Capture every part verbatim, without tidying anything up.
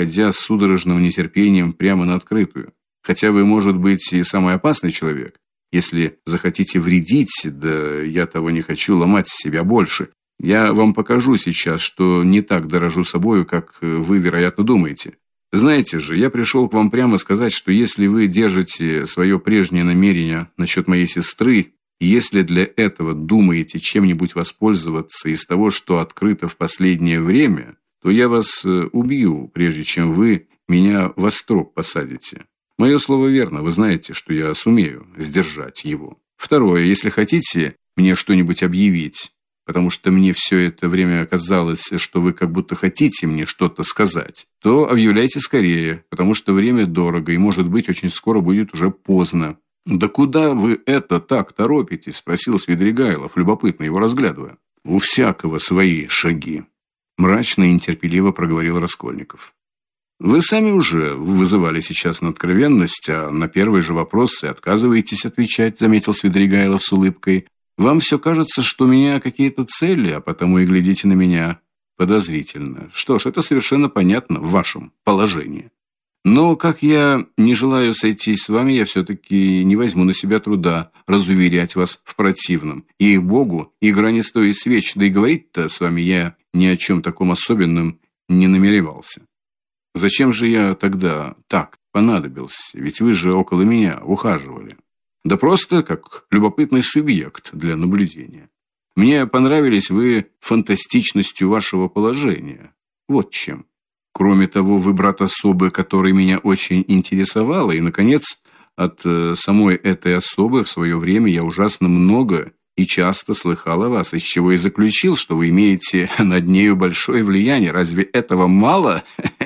уходя с судорожным нетерпением прямо на открытую. Хотя вы, может быть, и самый опасный человек. Если захотите вредить, да я того не хочу, ломать себя больше. Я вам покажу сейчас, что не так дорожу собою, как вы, вероятно, думаете. Знаете же, я пришел к вам прямо сказать, что если вы держите свое прежнее намерение насчет моей сестры, если для этого думаете чем-нибудь воспользоваться из того, что открыто в последнее время, то я вас убью, прежде чем вы меня во строк посадите. Мое слово верно, вы знаете, что я сумею сдержать его. Второе, если хотите мне что-нибудь объявить, потому что мне все это время казалось, что вы как будто хотите мне что-то сказать, то объявляйте скорее, потому что время дорого, и, может быть, очень скоро будет уже поздно. Да куда вы это так торопитесь, спросил Свидригайлов, любопытно его разглядывая. У всякого свои шаги, мрачно и нетерпеливо проговорил Раскольников. Вы сами уже вызывали сейчас на откровенность, а на первый же вопрос и отказываетесь отвечать, заметил Свидригайлов с улыбкой. Вам все кажется, что у меня какие-то цели, а потому и глядите на меня подозрительно. Что ж, это совершенно понятно в вашем положении. Но, как я не желаю сойтись с вами, я все-таки не возьму на себя труда разуверять вас в противном. Ей-богу, игра не стоит свеч, да и говорить-то с вами я ни о чем таком особенном не намеревался. Зачем же я тогда так понадобился? Ведь вы же около меня ухаживали. Да просто как любопытный субъект для наблюдения. Мне понравились вы фантастичностью вашего положения. Вот чем. Кроме того, вы брат особы, который меня очень интересовала, и, наконец, от самой этой особы в свое время я ужасно много и часто слыхал о вас, из чего и заключил, что вы имеете над нею большое влияние. Разве этого мало?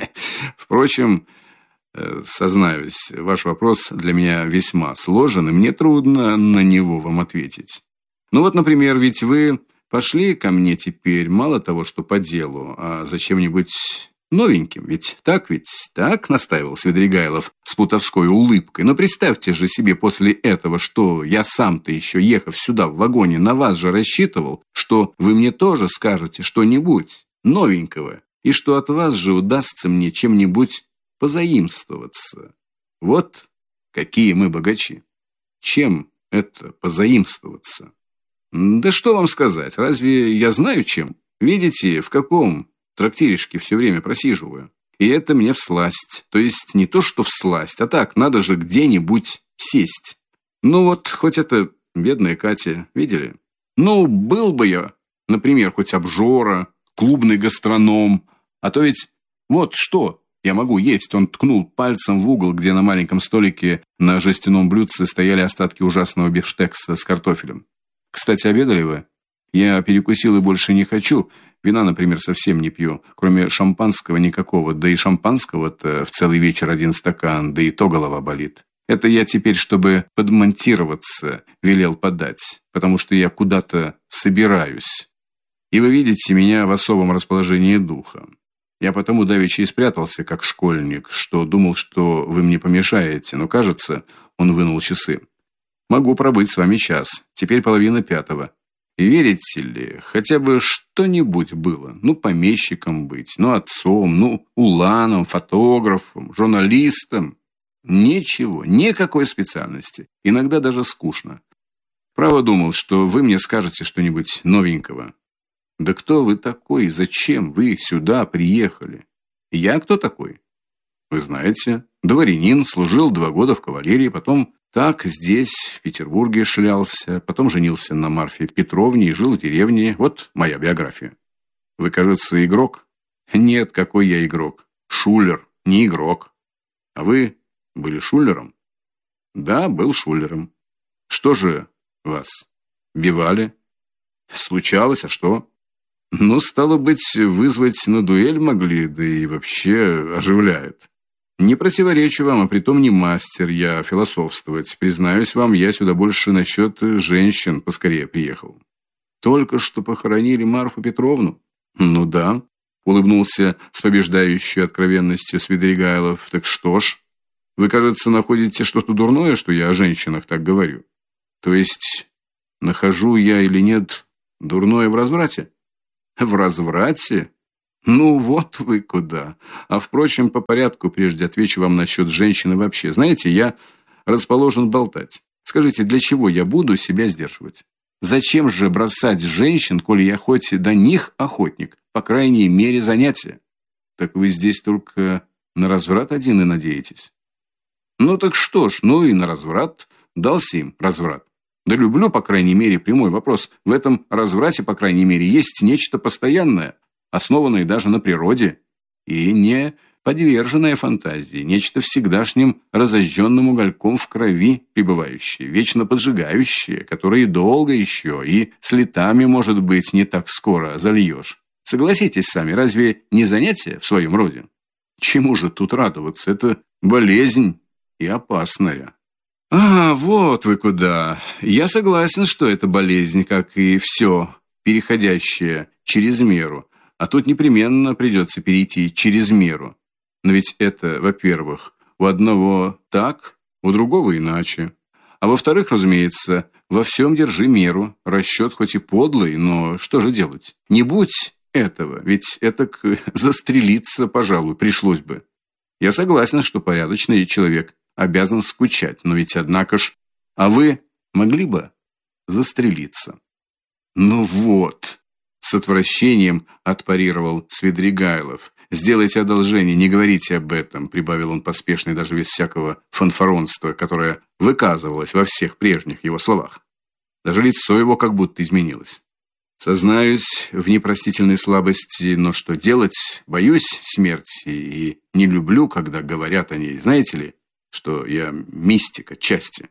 Впрочем, сознаюсь, ваш вопрос для меня весьма сложен, и мне трудно на него вам ответить. Ну вот, например, ведь вы пошли ко мне теперь мало того, что по делу, а за чем-нибудь новеньким, ведь так ведь, так, настаивал Свидригайлов с плутовской улыбкой. Но представьте же себе после этого, что я сам-то еще, ехав сюда в вагоне, на вас же рассчитывал, что вы мне тоже скажете что-нибудь новенького, и что от вас же удастся мне чем-нибудь позаимствоваться. Вот какие мы богачи. Чем это позаимствоваться? Да что вам сказать, разве я знаю чем? Видите, в каком трактиришке все время просиживаю. И это мне всласть. То есть не то, что всласть, а так, надо же где-нибудь сесть. Ну вот, хоть это бедная Катя, видели? Ну, был бы я, например, хоть обжора, клубный гастроном, а то ведь вот что я могу есть. Он ткнул пальцем в угол, где на маленьком столике на жестяном блюдце стояли остатки ужасного бифштекса с картофелем. Кстати, обедали вы? Я перекусил и больше не хочу. Вина, например, совсем не пью, кроме шампанского никакого. Да и шампанского-то в целый вечер один стакан, да и то голова болит. Это я теперь, чтобы подмонтироваться, велел подать, потому что я куда-то собираюсь. И вы видите меня в особом расположении духа. Я потому давеча и спрятался, как школьник, что думал, что вы мне помешаете, но, кажется, он вынул часы. Могу пробыть с вами час, теперь половина пятого. И верите ли, хотя бы что-нибудь было, ну, помещиком быть, ну, отцом, ну, уланом, фотографом, журналистом. Ничего, никакой специальности, иногда даже скучно. Право думал, что вы мне скажете что-нибудь новенького. Да кто вы такой, зачем вы сюда приехали? Я кто такой? Вы знаете, дворянин, служил два года в кавалерии, потом так здесь, в Петербурге, шлялся, потом женился на Марфе Петровне и жил в деревне. Вот моя биография. Вы, кажется, игрок? Нет, какой я игрок. Шулер, не игрок. А вы были шулером? Да, был шулером. Что же вас бивали? Случалось, а что? Ну, стало быть, вызвать на дуэль могли, да и вообще оживляет. Не противоречу вам, а притом не мастер я философствовать. Признаюсь вам, я сюда больше насчет женщин поскорее приехал. Только что похоронили Марфу Петровну? Ну да, улыбнулся с побеждающей откровенностью Свидригайлов. Так что ж, вы, кажется, находите что-то дурное, что я о женщинах так говорю? То есть, нахожу я или нет дурное в разврате? В разврате? Ну вот вы куда. А впрочем, по порядку прежде отвечу вам насчет женщины вообще. Знаете, я расположен болтать. Скажите, для чего я буду себя сдерживать? Зачем же бросать женщин, коли я хоть до них охотник, по крайней мере, занятия? Так вы здесь только на разврат один и надеетесь? Ну так что ж, ну и на разврат дался им разврат. Да люблю, по крайней мере, прямой вопрос. В этом разврате, по крайней мере, есть нечто постоянное, основанное даже на природе и не подверженное фантазии, нечто всегдашним разожженным угольком в крови пребывающее, вечно поджигающее, которое долго еще и с летами, может быть, не так скоро зальешь. Согласитесь сами, разве не занятие в своем роде? Чему же тут радоваться? Это болезнь и опасная. А, вот вы куда. Я согласен, что это болезнь, как и все, переходящее через меру. А тут непременно придется перейти через меру. Но ведь это, во-первых, у одного так, у другого иначе. А во-вторых, разумеется, во всем держи меру. Расчет хоть и подлый, но что же делать? Не будь этого, ведь этак застрелиться, пожалуй, пришлось бы. Я согласен, что порядочный человек обязан скучать, но ведь однако ж... А вы могли бы застрелиться? Ну вот, с отвращением отпарировал Свидригайлов. Сделайте одолжение, не говорите об этом, прибавил он поспешно и даже без всякого фанфаронства, которое выказывалось во всех прежних его словах. Даже лицо его как будто изменилось. Сознаюсь в непростительной слабости, но что делать? Боюсь смерти и не люблю, когда говорят о ней. Знаете ли, что я мистик отчасти?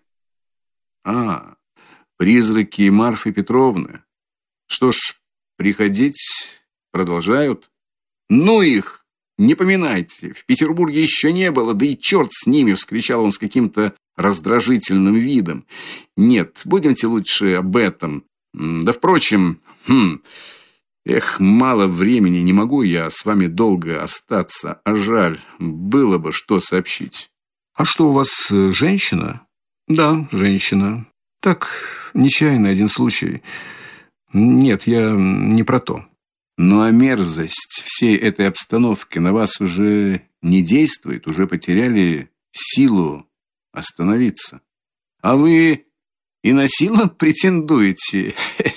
А, призраки Марфы Петровны. Что ж, приходить продолжают? Ну их, не поминайте. В Петербурге еще не было, да и черт с ними, вскричал он с каким-то раздражительным видом. Нет, будемте лучше об этом. Да, впрочем, хм, эх, мало времени, не могу я с вами долго остаться, а жаль, было бы что сообщить. А что у вас, женщина? Да, женщина. Так, нечаянно один случай. Нет, я не про то. Ну а мерзость всей этой обстановки на вас уже не действует, уже потеряли силу остановиться. А вы и на силу претендуете?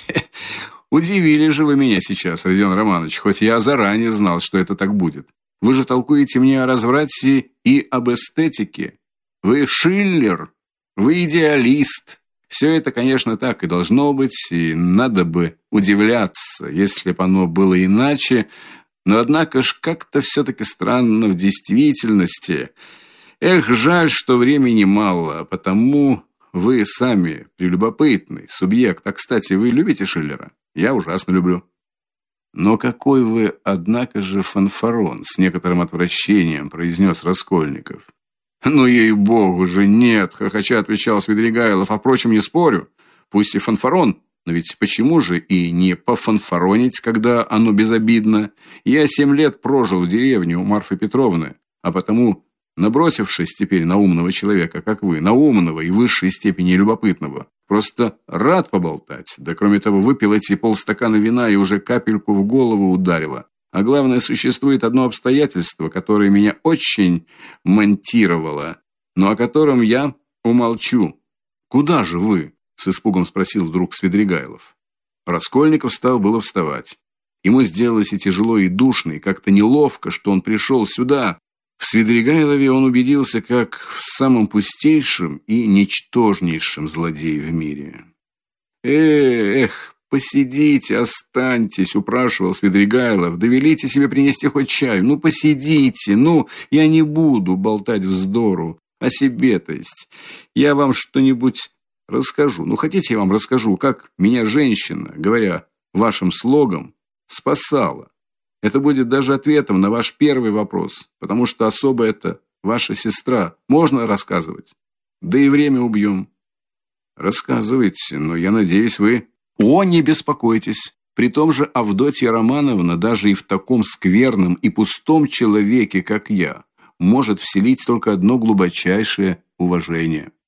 Удивили же вы меня сейчас, Родион Романович, хоть я заранее знал, что это так будет. Вы же толкуете мне о разврате и об эстетике. Вы Шиллер, вы идеалист. Все это, конечно, так и должно быть, и надо бы удивляться, если бы оно было иначе, но однако ж как-то все-таки странно в действительности. Эх, жаль, что времени мало, потому вы сами прелюбопытный субъект. А, кстати, вы любите Шиллера? Я ужасно люблю. Но какой вы, однако же, фанфарон, с некоторым отвращением произнес Раскольников. Ну, ей-богу же, нет, хохоча отвечал Свидригайлов, а впрочем, не спорю. Пусть и фанфарон, но ведь почему же и не пофанфаронить, когда оно безобидно? Я семь лет прожил в деревне у Марфы Петровны, а потому, набросившись теперь на умного человека, как вы, на умного и высшей степени любопытного, просто рад поболтать. Да кроме того, выпил эти полстакана вина и уже капельку в голову ударило. А главное, существует одно обстоятельство, которое меня очень монтировало, но о котором я умолчу. Куда же вы? С испугом спросил вдруг Свидригайлов. Раскольников стал было вставать. Ему сделалось и тяжело, и душно, и как-то неловко, что он пришел сюда. В Свидригайлове он убедился, как в самом пустейшем и ничтожнейшем злодее в мире. Эх, посидите, останьтесь, упрашивал Свидригайлов. Довелите себе принести хоть чаю. Ну, посидите, ну, я не буду болтать вздору о себе, то есть. Я вам что-нибудь расскажу. Ну, хотите, я вам расскажу, как меня женщина, говоря вашим слогом, спасала. Это будет даже ответом на ваш первый вопрос, потому что особо это ваша сестра. Можно рассказывать? Да и время убьем. Рассказывайте, но я надеюсь, вы... О, не беспокойтесь. При том же Авдотья Романовна даже и в таком скверном и пустом человеке, как я, может вселить только одно глубочайшее уважение.